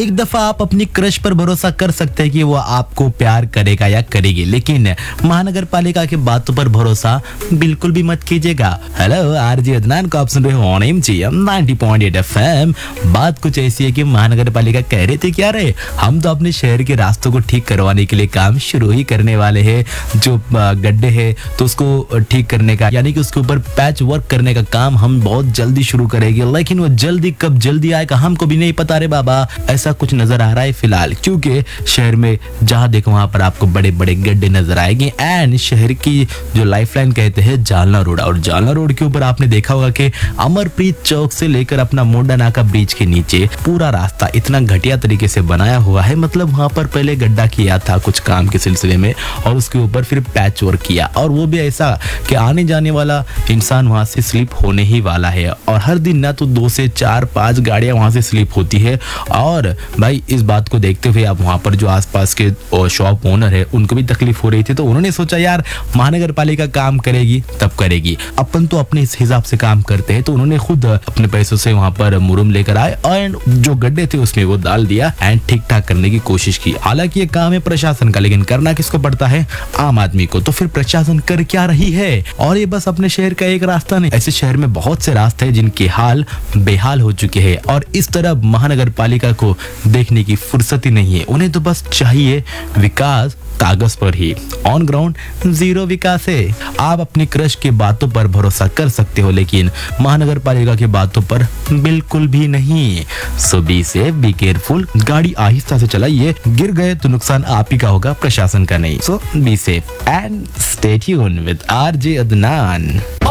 एक दफा आप अपनी क्रश पर भरोसा कर सकते हैं कि वो आपको प्यार करेगा या करेगी, लेकिन महानगर पालिका की बातों पर भरोसा बिल्कुल भी मत कीजिएगा। हेलो, आरजे अदनान को आप सुन रहे हो एमजीएम 90.8 एफएम। बात कुछ ऐसी है कि महानगर पालिका कह रहे थे क्या रे, हम तो अपने शहर के रास्तों को ठीक करवाने के लिए काम शुरू ही करने वाले हैं। जो गड्ढे हैं तो उसको ठीक करने का, यानी कि उसके ऊपर पैच वर्क करने का काम हम बहुत जल्दी शुरू करेंगे, लेकिन वो जल्दी कब जल्दी आएगा हमको भी नहीं पता रे बाबा। ऐसा कुछ नजर आ रहा है फिलहाल, क्योंकि शहर में जहां देखो वहां पर आपको बड़े बड़े गड्ढे नजर आएंगे। एंड शहर की जो लाइफलाइन कहते हैं जालना रोड, और जालना रोड के ऊपर आपने देखा होगा कि अमरप्रीत चौक से लेकर अपना मोंडा नाका ब्रिज के नीचे पूरा रास्ता इतना घटिया तरीके से बनाया हुआ है। मतलब वहां पर पहले गड्ढा किया था कुछ काम के सिलसिले में, और उसके ऊपर फिर पैच वर्क किया, और वो भी ऐसा कि आने जाने वाला इंसान वहां से स्लिप होने ही वाला है। और हर दिन ना तो 2 से 4-5 गाड़ियां वहां से स्लिप होती है। और भाई इस बात को देखते हुए अब वहां पर जो आसपास के शॉप ओनर है उनको भी तकलीफ हो रही थी, तो उन्होंने सोचा यार महानगर पालिका काम करेगी तब करेगी, अपन तो अपने इस हिसाब से काम करते हैं। तो उन्होंने खुद अपने पैसों से वहां पर मुरुम लेकर आए और जो गड्ढे थे उसमें वो डाल दिया एंड ठीक ठाक करने की कोशिश की। हालांकि ये काम है प्रशासन का, लेकिन करना किसको पड़ता है? आम आदमी को। तो फिर प्रशासन कर क्या रही है? और ये बस अपने शहर का एक रास्ता नहीं, ऐसे शहर में बहुत से रास्ते हैं जिनके हाल बेहाल हो चुके हैं, और इस तरह महानगर पालिका को देखने की फुर्सत ही नहीं है। उन्हें तो बस चाहिए विकास कागज पर ही, ऑन ग्राउंड जीरो विकास है। आप अपनी क्रश की बातों पर भरोसा कर सकते हो, लेकिन महानगर पालिका की बातों पर बिल्कुल भी नहीं। सो बी सेफ, बी केयरफुल, गाड़ी आहिस्ता से चलाइए, गिर गए तो नुकसान आप ही का होगा, प्रशासन का नहीं। सो be safe and stay tuned with RJ Adnan.